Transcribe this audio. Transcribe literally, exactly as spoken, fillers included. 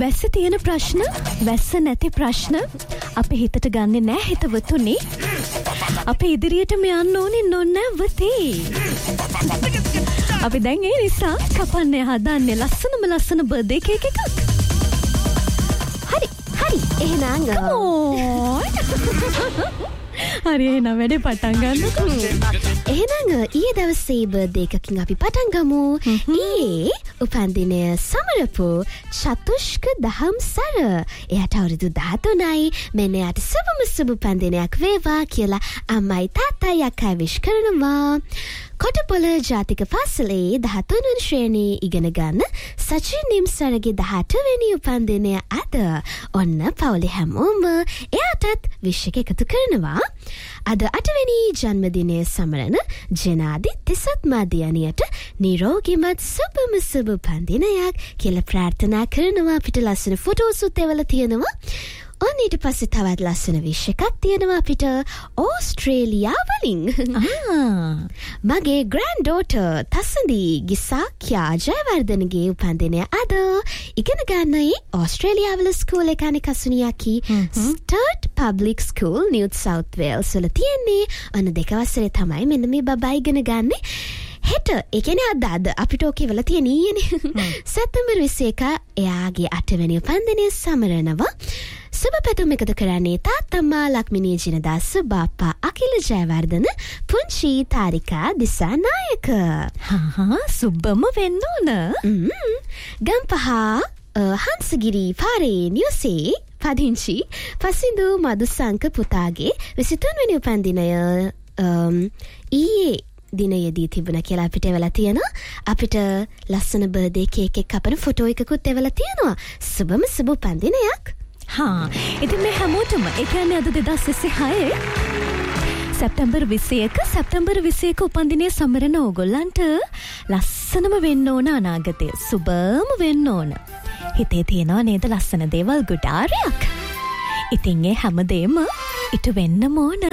වැස්ස තියෙන ප්‍රශ්න, වැස්ස නැති ප්‍රශ්න අපේ හිතට ගන්නෙ නෑ හිතවතුනි. අපි ඉදිරියටම යන්න ඕනේ නොනවතී. අපි දැන් ඒ නිසා කපන්නේ හදන්නේ ලස්සනම ලස්සන බර්ත්ඩේ කේක් එකක්. හරි හරි එහෙනම් හරි එහෙනම් වැඩේ පටන් ගන්නකො. එහෙනම් ඊයේ දවසේ බර්ත්ඩේ එකකින් අපි පටන් ගමු. ඊයේ උපන්දිනය සමරපු චතුෂ්ක දහම්සර. එයාට අවුරුදු දහතුනයි. මෙන්න එයාට සුබම සුබ උපන්දිනයක් වේවා කියලා අම්මයි තාත්තයි අක්කයි විශ් කරනවා. කොටපොළ ජාතික පාසලේ දහතුන් වෙනි ශ්‍රේණියේ ඉගෙන ගන්න සචින් නිම්සරගේ දහඅට වෙනි උපන්දිනය අද. ඔන්න පවුලේ හැමෝම එයාටත් විශ් එක එකතු කරනවා. අද අටවෙනි ජන්මදිනය සමරන ජනාදි තිසත් මාදියනියට නිරෝගිමත් සුබම සුබ උපන්දිනයක් කියලා ප්‍රාර්ථනා කරනවා. අපිට ලස්සන ෆොටෝසුත් එවලා තියෙනවා. ඔන්න ඊට පස්සේ තවත් ලස්සන විශ් එකක් තියෙනවා අපිට ඕස්ට්‍රේලියාවලින්. මගේ ග්‍රෑන්ඩ් ඩෝටර් තසඳී ගිසාක්‍යා ජයවර්ධනගේ උපන්දිනය අද. ඉගෙන ගන්නේ ඕස්ට්‍රේලියාවල ස්කූල් එක අනේ කසුනියකි ස්ටර්ට් public school New south Wales වල තියෙන්නේ. අන්න දෙක වසරේ තමයි මෙන්න මේ බබා ඉගෙන ගන්නේ. හෙට ඒ කියන්නේ අද අද අපිට ඕකේ වල තියෙන ඊයේනේ. සැප්තැම්බර් විසිඑක එයාගේ අටවෙනි උපන්දිනය සමරනවා. සුබ පැතුම් එකතු කරන්නේ තාත්තම්මා ලක්මිනී ජිනදාස, බාප්පා අකිල ජයවර්ධන, පුංචි තාරිකා දිසානායක. හා සුබම වෙන්න ඕන. ගම්පහ හංසගිරි පාරේ නිවසේ පදිංචි පසිඳු මදුසංක පුතාගේ විසිතුන් වෙනි උපන්දිනය ඊයේ දිනයේදී තිබුණා කියලා අපිට එවලා තියෙනවා. අපිට ලස්සන බර්ත්ඩේ කේක් එකක් කපන ෆොටෝ එකකුත් එවලා තියෙනවා. සුබම සුබ උපන්දිනයක්. හා ඉතින් මේ හැමෝටම ඒ කියන්නේ අද දෙදහස් විසිහය සැප්තැම්බර් විසිඑක සැප්තැම්බර් විසිඑක උපන්දිනය සමරන ඕගොල්ලන්ට ලස්සනම වෙන්න ඕන අනාගතය. සුබම වෙන්න ඕන. හිතේ තියනවා නේද ලස්සන දේවල් ගොඩාරියක්. ඉතින් ඒ හැමදේම ඉටු වෙන්නම ඕන.